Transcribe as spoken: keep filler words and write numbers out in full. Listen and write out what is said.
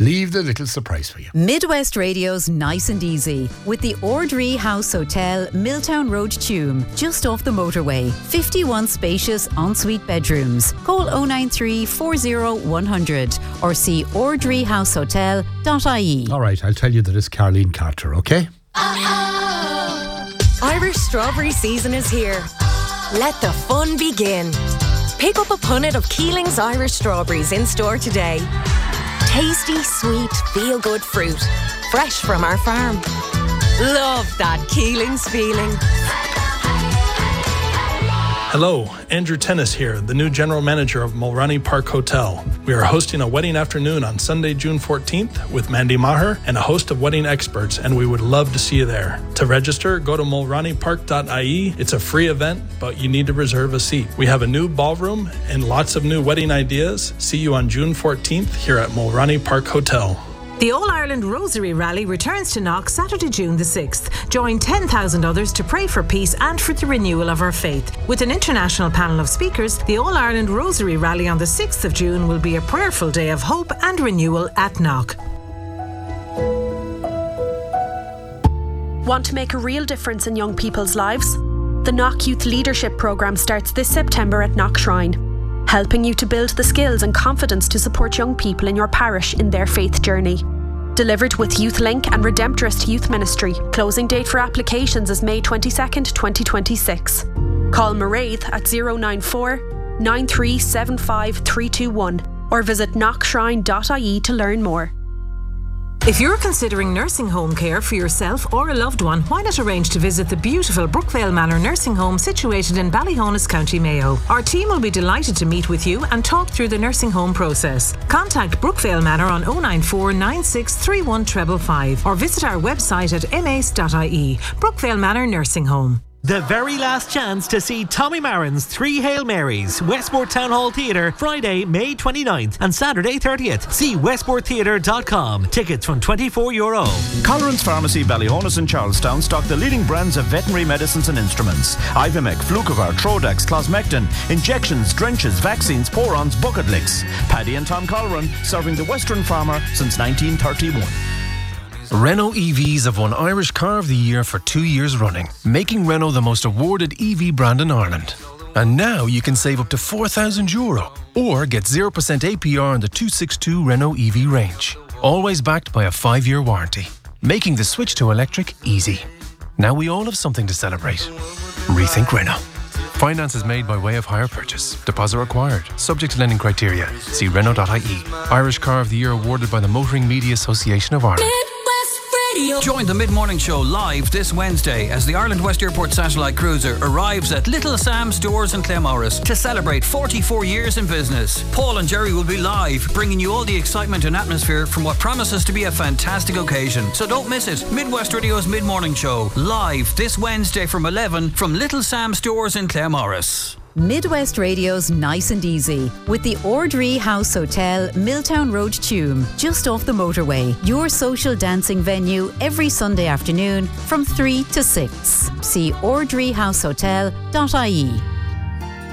leave the little surprise for you. Midwest Radio's Nice and Easy with the Ordree House Hotel, Milltown Road, Tuam, just off the motorway. fifty-one spacious ensuite bedrooms. Call oh nine three, four oh, one hundred or see ordree house hotel dot I E. All right, I'll tell you that it's Caroline Carter, okay? Irish strawberry season is here. Let the fun begin. Pick up a punnet of Keeling's Irish strawberries in store today. Tasty, sweet, feel-good fruit. Fresh from our farm. Love that Keeling's feeling. Hello, Andrew Tennis here, the new general manager of Mulroney Park Hotel. We are hosting a wedding afternoon on Sunday, June fourteenth with Mandy Maher and a host of wedding experts, and we would love to see you there. To register, go to mulroney park dot I E. It's a free event, but you need to reserve a seat. We have a new ballroom and lots of new wedding ideas. See you on June fourteenth here at Mulroney Park Hotel. The All-Ireland Rosary Rally returns to Knock Saturday, June the sixth. Join ten thousand others to pray for peace and for the renewal of our faith. With an international panel of speakers, the All-Ireland Rosary Rally on the sixth of June will be a prayerful day of hope and renewal at Knock. Want to make a real difference in young people's lives? The Knock Youth Leadership Programme starts this September at Knock Shrine, helping you to build the skills and confidence to support young people in your parish in their faith journey. Delivered with YouthLink and Redemptorist Youth Ministry. Closing date for applications is May twenty-second, twenty twenty-six. Call Mairead at oh nine four, nine three seven five, three two one or visit knock shrine dot I E to learn more. If you're considering nursing home care for yourself or a loved one, why not arrange to visit the beautiful Brookvale Manor Nursing Home situated in Ballyhonus, County Mayo. Our team will be delighted to meet with you and talk through the nursing home process. Contact Brookvale Manor on oh nine four, nine six three one five five five or visit our website at m a c e dot I E. Brookvale Manor Nursing Home. The very last chance to see Tommy Marin's Three Hail Marys, Westport Town Hall Theatre, Friday, May twenty-ninth and Saturday thirtieth. See westport theatre dot com. Tickets from twenty-four euro. Colleran's Pharmacy, Ballyhonus and Charlestown stock the leading brands of veterinary medicines and instruments. Ivimec, Flucovar, Trodax, Closmectin, injections, drenches, vaccines, porons, bucket licks. Paddy and Tom Colleran, serving the Western farmer since nineteen thirty-one. Renault E Vs have won Irish Car of the Year for two years running, making Renault the most awarded E V brand in Ireland. And now you can save up to four thousand euro or get zero percent A P R on the two sixty-two Renault E V range. Always backed by a five-year warranty, making the switch to electric easy. Now we all have something to celebrate. Rethink Renault. Finance is made by way of hire purchase. Deposit required. Subject to lending criteria. See Renault dot I E. Irish Car of the Year awarded by the Motoring Media Association of Ireland. Join the Mid-Morning Show live this Wednesday as the Ireland West Airport satellite cruiser arrives at Little Sam Stores in Claremorris to celebrate forty-four years in business. Paul and Jerry will be live, bringing you all the excitement and atmosphere from what promises to be a fantastic occasion. So don't miss it. Midwest Radio's Mid-Morning Show live this Wednesday from eleven from Little Sam Stores in Claremorris. Midwest Radio's Nice and Easy with the Ordree House Hotel, Milltown Road, Tuam, just off the motorway. Your social dancing venue every Sunday afternoon from three to six. See ordree house hotel dot I E.